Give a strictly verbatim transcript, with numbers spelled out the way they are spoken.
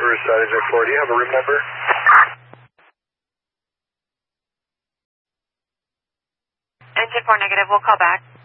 Riverside, Engine four. Do you have a room number? Engine four negative, we'll call back.